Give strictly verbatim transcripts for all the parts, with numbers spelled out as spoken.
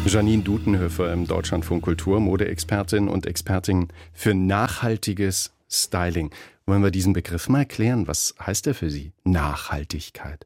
Janine Dutenhöfer im Deutschlandfunk Kultur, Modeexpertin und Expertin für nachhaltiges Styling. Wollen wir diesen Begriff mal erklären? Was heißt der für Sie? Nachhaltigkeit.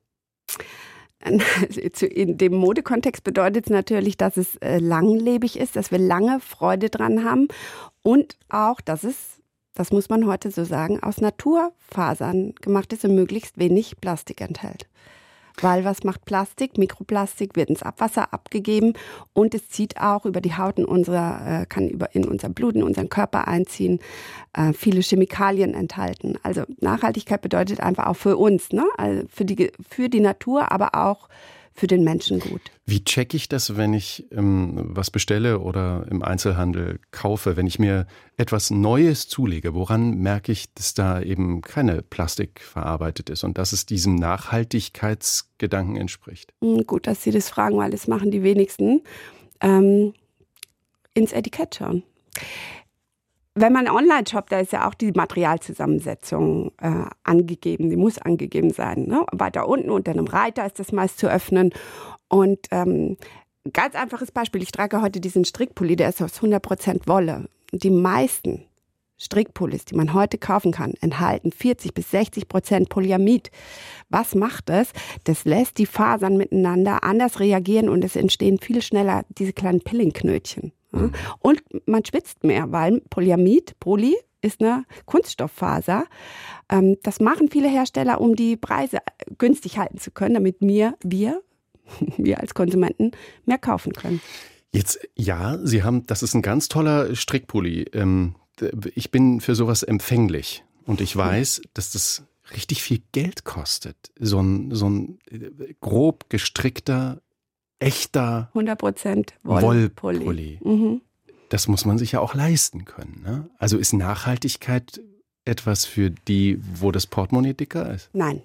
In dem Modekontext bedeutet es natürlich, dass es langlebig ist, dass wir lange Freude dran haben und auch, dass es, das muss man heute so sagen, aus Naturfasern gemacht ist und möglichst wenig Plastik enthält. Weil was macht Plastik? Mikroplastik wird ins Abwasser abgegeben und es zieht auch über die Haut in unserer, kann über in unser Blut, in unseren Körper einziehen, äh, viele Chemikalien enthalten. Also Nachhaltigkeit bedeutet einfach auch für uns, ne? Also für die, für die Natur, aber auch für den Menschen gut. Wie checke ich das, wenn ich ähm, was bestelle oder im Einzelhandel kaufe, wenn ich mir etwas Neues zulege? Woran merke ich, dass da eben keine Plastik verarbeitet ist und dass es diesem Nachhaltigkeitsgedanken entspricht? Gut, dass Sie das fragen, weil das machen die wenigsten. Ähm, ins Etikett schauen. Wenn man online shoppt, da ist ja auch die Materialzusammensetzung äh, angegeben. Die muss angegeben sein. Ne? Weiter unten unter einem Reiter ist das meist zu öffnen. Und ähm, ganz einfaches Beispiel. Ich trage heute diesen Strickpulli, der ist aus hundert Prozent Wolle. Die meisten Strickpullis, die man heute kaufen kann, enthalten vierzig bis sechzig Prozent Polyamid. Was macht das? Das lässt die Fasern miteinander anders reagieren und es entstehen viel schneller diese kleinen Pillingknötchen. Ja? Und man schwitzt mehr, weil Polyamid, Poly, ist eine Kunststofffaser. Ähm, das machen viele Hersteller, um die Preise günstig halten zu können, damit wir, wir, wir als Konsumenten mehr kaufen können. Jetzt, ja, Sie haben, das ist ein ganz toller Strickpulli. Ähm, ich bin für sowas empfänglich und ich weiß, dass das richtig viel Geld kostet. So ein, so ein grob gestrickter, echter hundert Prozent Wollpulli. Wollpulli. Mhm. Das muss man sich ja auch leisten können. Ne? Also ist Nachhaltigkeit etwas für die, wo das Portemonnaie dicker ist? Nein.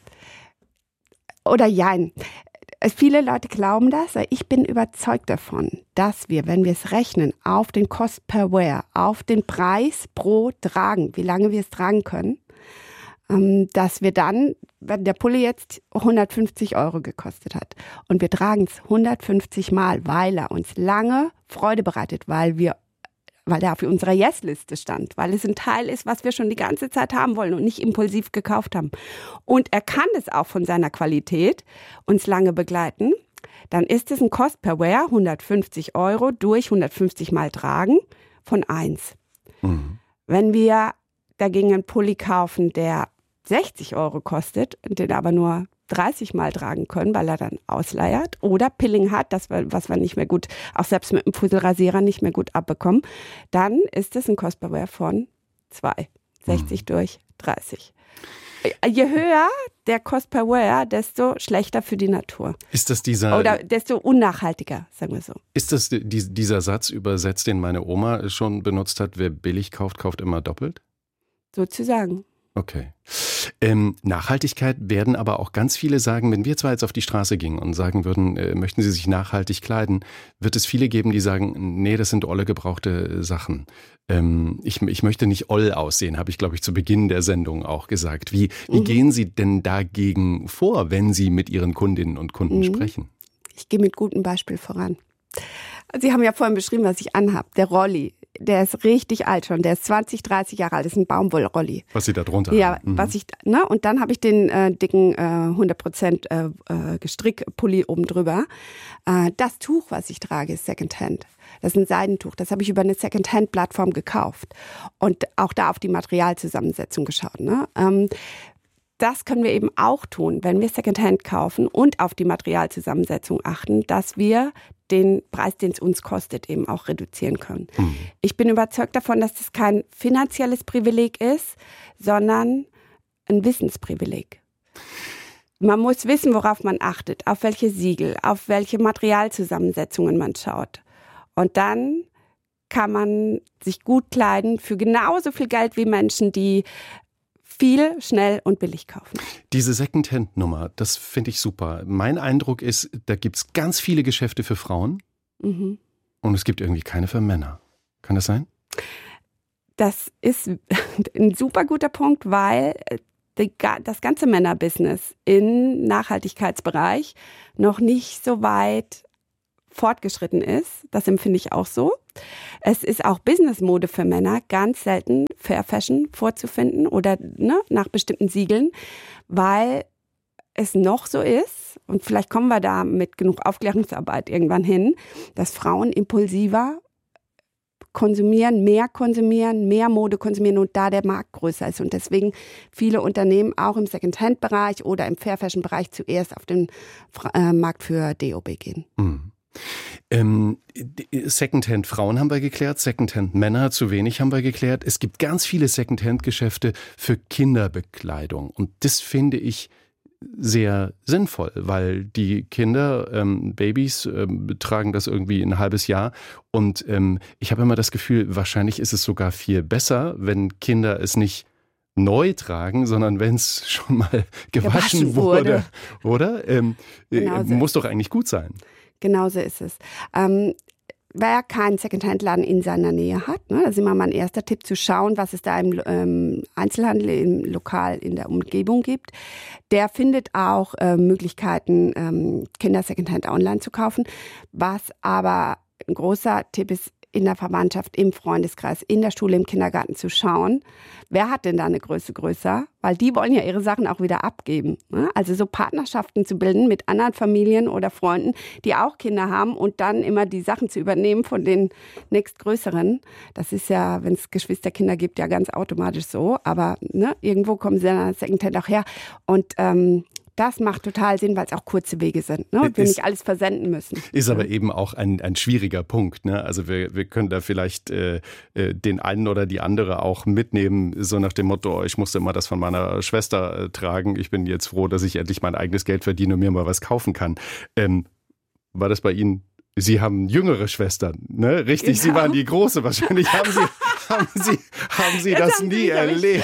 Oder jein. Viele Leute glauben das. Ich bin überzeugt davon, dass wir, wenn wir es rechnen, auf den Cost per Wear, auf den Preis pro Tragen, wie lange wir es tragen können, dass wir dann, wenn der Pulli jetzt hundertfünfzig Euro gekostet hat und wir tragen es hundertfünfzig Mal, weil er uns lange Freude bereitet, weil wir, weil er auf unserer Yes-Liste stand, weil es ein Teil ist, was wir schon die ganze Zeit haben wollen und nicht impulsiv gekauft haben. Und er kann es auch von seiner Qualität uns lange begleiten, dann ist es ein Cost per Wear, hundertfünfzig Euro durch hundertfünfzig Mal tragen von eins. Mhm. Wenn wir dagegen einen Pulli kaufen, der sechzig Euro kostet, den aber nur dreißig Mal tragen können, weil er dann ausleiert oder Pilling hat, das, was wir nicht mehr gut, auch selbst mit dem Fusselrasierer nicht mehr gut abbekommen, dann ist es ein Cost per Wear von zwei. sechzig mhm. durch dreißig. Je höher der Cost per Wear, desto schlechter für die Natur. Ist das dieser... Oder desto unnachhaltiger, sagen wir so. Ist das die, dieser Satz übersetzt, den meine Oma schon benutzt hat, wer billig kauft, kauft immer doppelt? Sozusagen. Okay. Ähm, Nachhaltigkeit werden aber auch ganz viele sagen, wenn wir zwar jetzt auf die Straße gingen und sagen würden, äh, möchten Sie sich nachhaltig kleiden, wird es viele geben, die sagen, nee, das sind olle gebrauchte Sachen. Ähm, ich, ich möchte nicht oll aussehen, habe ich, glaube ich, zu Beginn der Sendung auch gesagt. Wie, wie mhm. gehen Sie denn dagegen vor, wenn Sie mit Ihren Kundinnen und Kunden mhm. sprechen? Ich gehe mit gutem Beispiel voran. Sie haben ja vorhin beschrieben, was ich anhabe. Der Rolli, der ist richtig alt schon. Der ist zwanzig, dreißig Jahre alt. Das ist ein Baumwollrolli. Was Sie da drunter ja, haben. Ja, mhm. was ich, ne? Und dann habe ich den äh, dicken äh, hundert Prozent äh, äh, Gestrickpulli oben drüber. Äh, das Tuch, was ich trage, ist Secondhand. Das ist ein Seidentuch. Das habe ich über eine Secondhand-Plattform gekauft. Und auch da auf die Materialzusammensetzung geschaut. Ne? Ähm, Das können wir eben auch tun, wenn wir Secondhand kaufen und auf die Materialzusammensetzung achten, dass wir den Preis, den es uns kostet, eben auch reduzieren können. Mhm. Ich bin überzeugt davon, dass das kein finanzielles Privileg ist, sondern ein Wissensprivileg. Man muss wissen, worauf man achtet, auf welche Siegel, auf welche Materialzusammensetzungen man schaut. Und dann kann man sich gut kleiden für genauso viel Geld wie Menschen, die viel, schnell und billig kaufen. Diese Secondhand-Nummer, das finde ich super. Mein Eindruck ist, da gibt es ganz viele Geschäfte für Frauen mhm. und es gibt irgendwie keine für Männer. Kann das sein? Das ist ein super guter Punkt, weil die, das ganze Männerbusiness im Nachhaltigkeitsbereich noch nicht so weit fortgeschritten ist. Das empfinde ich auch so. Es ist auch Businessmode für Männer ganz selten Fair Fashion vorzufinden oder ne, nach bestimmten Siegeln, weil es noch so ist, und vielleicht kommen wir da mit genug Aufklärungsarbeit irgendwann hin, dass Frauen impulsiver konsumieren, mehr konsumieren, mehr Mode konsumieren und da der Markt größer ist. Und deswegen viele Unternehmen auch im Second-Hand-Bereich oder im Fair-Fashion-Bereich zuerst auf den äh, Markt für D O B gehen. Mhm. Ähm, Secondhand-Frauen haben wir geklärt, Secondhand-Männer zu wenig haben wir geklärt. Es gibt ganz viele Secondhand-Geschäfte für Kinderbekleidung und das finde ich sehr sinnvoll, weil die Kinder, ähm, Babys, ähm, tragen das irgendwie ein halbes Jahr und ähm, ich habe immer das Gefühl, wahrscheinlich ist es sogar viel besser, wenn Kinder es nicht neu tragen, sondern wenn es schon mal gewaschen, gewaschen wurde, wurde. Oder? Ähm, genau so. Muss doch eigentlich gut sein. Genau so ist es. Ähm, wer keinen Secondhand-Laden in seiner Nähe hat, ne, das ist immer mein erster Tipp, zu schauen, was es da im ähm, Einzelhandel, im Lokal, in der Umgebung gibt. Der findet auch äh, Möglichkeiten, ähm, Kinder Secondhand online zu kaufen. Was aber ein großer Tipp ist, in der Verwandtschaft, im Freundeskreis, in der Schule, im Kindergarten zu schauen, wer hat denn da eine Größe größer? Weil die wollen ja ihre Sachen auch wieder abgeben. Ne? Also so Partnerschaften zu bilden mit anderen Familien oder Freunden, die auch Kinder haben und dann immer die Sachen zu übernehmen von den nächstgrößeren. Das ist ja, wenn es Geschwisterkinder gibt, ja ganz automatisch so. Aber ne, irgendwo kommen sie dann Secondhand auch her. Und ähm, das macht total Sinn, weil es auch kurze Wege sind, ne? Und wir ist, nicht alles versenden müssen. Ist ja. aber eben auch ein, ein schwieriger Punkt. Ne? Also wir, wir können da vielleicht äh, den einen oder die andere auch mitnehmen, so nach dem Motto, ich musste immer das von meiner Schwester äh, tragen. Ich bin jetzt froh, dass ich endlich mein eigenes Geld verdiene und mir mal was kaufen kann. Ähm, war das bei Ihnen? Sie haben jüngere Schwestern, ne? Richtig, genau. Sie waren die Große. Wahrscheinlich haben Sie, haben Sie, haben Sie das nie erlebt.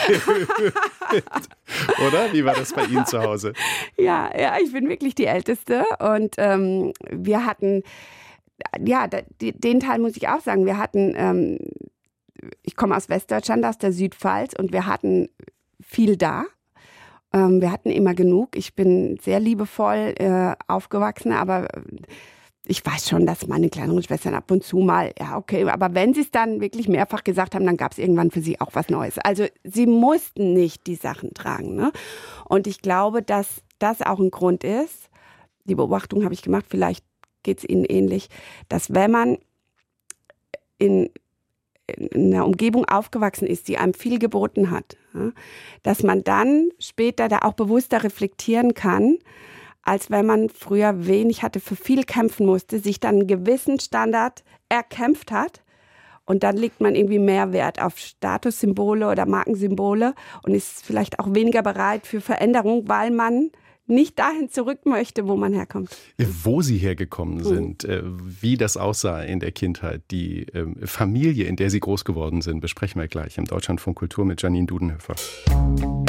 Oder? Wie war das bei Ihnen zu Hause? Ja, ja, ich bin wirklich die Älteste. Und ähm, wir hatten, ja, den Teil muss ich auch sagen, wir hatten, ähm, ich komme aus Westdeutschland, aus der Südpfalz, und wir hatten viel da. Ähm, wir hatten immer genug. Ich bin sehr liebevoll äh, aufgewachsen, aber ich weiß schon, dass meine kleineren Schwestern ab und zu mal, ja okay, aber wenn sie es dann wirklich mehrfach gesagt haben, dann gab es irgendwann für sie auch was Neues. Also sie mussten nicht die Sachen tragen. Ne? Und ich glaube, dass das auch ein Grund ist, die Beobachtung habe ich gemacht, vielleicht geht es Ihnen ähnlich, dass wenn man in, in einer Umgebung aufgewachsen ist, die einem viel geboten hat, ja, dass man dann später da auch bewusster reflektieren kann, als wenn man früher wenig hatte, für viel kämpfen musste, sich dann einen gewissen Standard erkämpft hat und dann legt man irgendwie mehr Wert auf Statussymbole oder Markensymbole und ist vielleicht auch weniger bereit für Veränderung, weil man nicht dahin zurück möchte, wo man herkommt. Wo Sie hergekommen sind, mhm. wie das aussah in der Kindheit, die Familie, in der Sie groß geworden sind, besprechen wir gleich im Deutschlandfunk Kultur mit Janine Dudenhöfer.